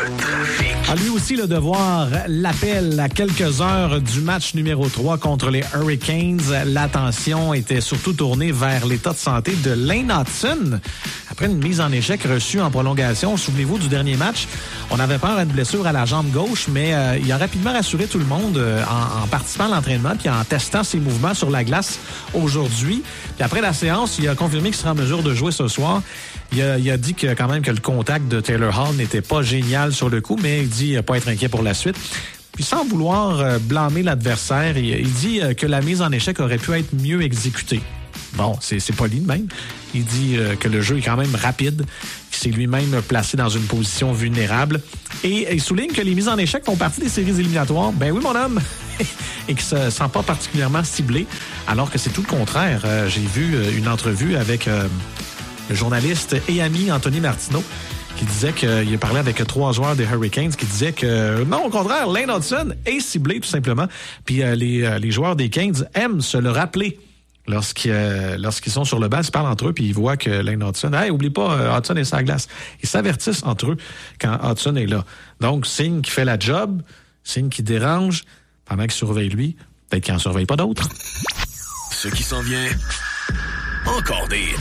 A lui aussi le devoir l'appel à quelques heures du match numéro 3 contre les Hurricanes. L'attention était surtout tournée vers l'état de santé de Lane Hutson. Après une mise en échec reçue en prolongation, souvenez-vous du dernier match, on avait peur d'une blessure à la jambe gauche, mais il a rapidement rassuré tout le monde en participant à l'entraînement puis en testant ses mouvements sur la glace aujourd'hui. Puis après la séance, il a confirmé qu'il sera en mesure de jouer ce soir. Il a dit que quand même que le contact de Taylor Hall n'était pas génial sur le coup, mais il dit pas être inquiet pour la suite. Puis sans vouloir blâmer l'adversaire, il dit que la mise en échec aurait pu être mieux exécutée. Bon, c'est poli de même. Il dit que le jeu est quand même rapide, qu'il s'est lui-même placé dans une position vulnérable. Et il souligne que les mises en échec font partie des séries éliminatoires. Ben oui, mon homme! Et qu'il ne se sent pas particulièrement ciblé, alors que c'est tout le contraire. J'ai vu une entrevue avec le journaliste et ami Anthony Martineau, qui disait qu'il a parlé avec 3 joueurs des Hurricanes, qui disaient que non, au contraire, Lane Hutson est ciblé tout simplement. Puis les joueurs des Canes aiment se le rappeler. Lorsqu'ils sont sur le banc, ils se parlent entre eux puis ils voient que Lane Hutson, hey, oublie pas, Hutson est sur la glace. Ils s'avertissent entre eux quand Hutson est là. Donc, signe qui fait la job, signe qui dérange, pendant qu'il surveille lui, peut-être qu'il n'en surveille pas d'autres. Ce qui s'en vient, encore des